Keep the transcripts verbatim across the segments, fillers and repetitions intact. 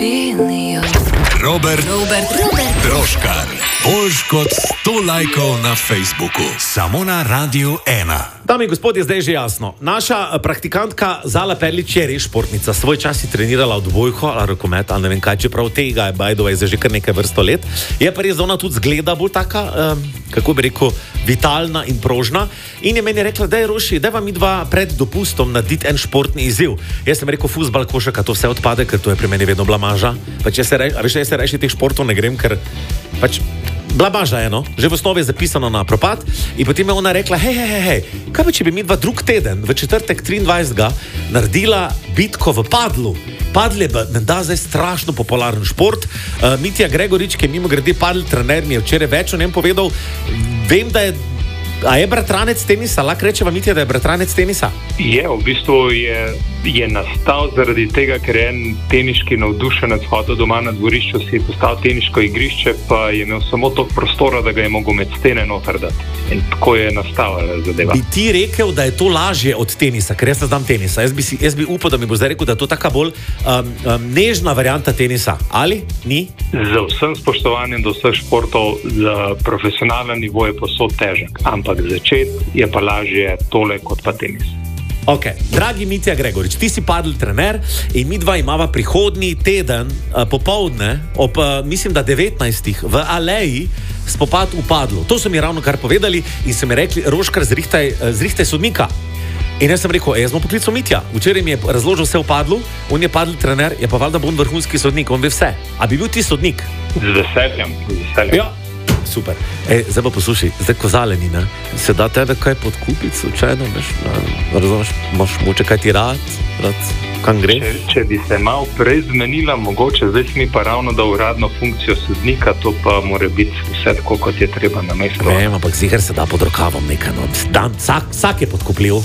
Robert, Robert, Robert Troškar. Boljš kot sto lajkov na Facebooku. Samo na Radiu ena. Dame in gospodje, zdaj je že jasno. Naša praktikantka Zala Perlič je res športnica. Svoj čas je trenirala odbojko ali rokomet, ali ne vem kaj, čeprav tega je bajdova je že kar nekaj vrsto let. Je pa res, da ona tudi zgleda bolj taka, um, kako bi rekel, vitalna in prožna. In je meni rekla, da je Roši, da vam midva pred dopustom narediti en športni izziv. Jaz sem rekel, fuzbal, košarka, to vse odpade, ker to je pri meni vedno blamaža. Pač jaz se reči, a veš, jaz se reči teh športov ne grem, ker pač blamaža je, no. Že v osnovi je zapisano na propad. In potem je ona rekla, hej, hej, hej, kaj pa če bi midva drug teden, v četrtek triindvajsetega naredila bitko v padlu. Padl je, ne da, zdaj strašno popularen šport. Uh, Mitja Gregorič, ki je mimo grede padl trener, mi je včeraj več o njem povedal. Vem, da je, a je bratranec tenisa, lahko rečeva Mitja, da je bratranec tenisa? Je, v bistvu je, je nastal zaradi tega, ker je en teniški navdušenec hodil doma na dvorišču, si je postavil teniško igrišče, pa je imel samo toliko prostora, da ga je mogel med stene noter dati. In tako je nastala zadeva. Bi ti rekel, da je to lažje od tenisa, ker jaz ne znam tenisa. Jaz bi, si, jaz bi upal, da mi bo zdaj rekel, da je to taka bolj um, um, nežna varianta tenisa. Ali? Ni? Za vsem spoštovanjem do vseh športov, za profesionalen nivo je posod težek. Ampak začeti je pa lažje tole kot pa tenis. Ok, dragi Mitja Gregorič, ti si padl trener in mi dva imava prihodnji teden uh, popoldne ob, uh, mislim, da devetnajstih v Aleji spopad v padlu. To so mi ravno kar povedali in so mi rekli, Roškar, zrihtaj, uh, zrihtaj sodnika. In jaz sem rekel, jaz sem poklical Mitja. Včeraj mi je razložil vse v padlu, on je padl trener, je pa valjda bo on vrhunski sodnik, on ve vse. A bi bil ti sodnik? Z veseljem, z veseljem. Ja. Super. Ej, zdaj pa poslušaj, zdaj ko Zaleni, ne? Se da tebe kaj podkupiti, slučajno, veš, razumeš, imaš moče kaj ti rad, rad, kam gre? Če, če bi se malo prej zmenila, mogoče, zdaj si mi pa ravno da uradno funkcijo sodnika, to pa mora biti vse tako, kot je treba na mestu. Vem, ampak ziher se da pod rokavom nekaj, no, dan, vsak, vsak je podkupljiv.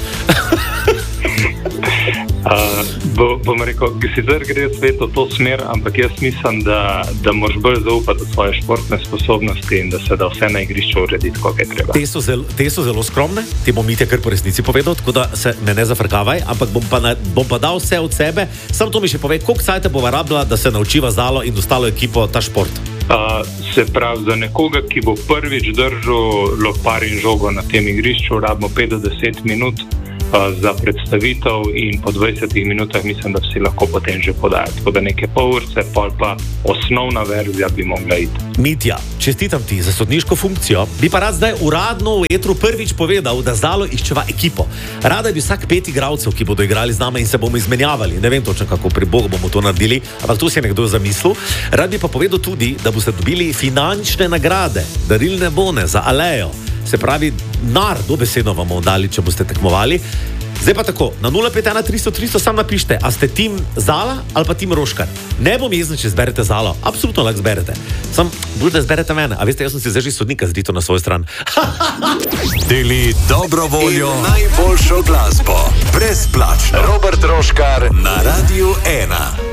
Uh, bo, bom rekel, sicer gre svet v to smer, ampak jaz mislim, da, da moraš bolj zaupati v svoje športne sposobnosti in da se da vse na igrišču urediti, kako je treba. Te so, zel, te so zelo skromne, ti bom Mitja kar po resnici povedal, tako da se me ne zafrkavaj, ampak bom pa, na, bom pa dal vse od sebe. Sam to mi še pove, koliko cajta bova rabila, da se naučiva Zalo in ostalo ekipo ta šport? Uh, se pravi, za nekoga, ki bo prvič držal lopar in žogo na tem igrišču, rabimo pet do deset minut za predstavitev in po dvajsetih minutah mislim, da vsi lahko potem že podajo. Tako da neke pol urce, pol pa osnovna verzija bi mogla iti. Mitja, čestitam ti za sodniško funkcijo. Bi pa rad zdaj uradno v etru prvič povedal, da Zalo iščeva ekipo. Rada bi vsak pet igralcev, ki bodo igrali z nami in se bomo izmenjavali. Ne vem točno, kako pri Bogu bomo to naredili, ampak to si je nekdo zamislil. Rad bi pa povedal tudi, da boste dobili finančne nagrade, darilne bone za Alejo. Se pravi, nar, dobesedno vam bomo dali, če boste tekmovali. Zdaj pa tako, na nula pet ena tristo tristo sam napište, a ste tim Zala ali pa tim Roškar. Ne bom jezen, če zberete Zalo, absolutno lahko zberete. Sam bolj, da zberete mene, a veste, jaz sem si zdaj že sodnika zrito na svoj stran. Deli dobro voljo in najboljšo glasbo. Brezplačno. Robert Troškar na Radiu ena.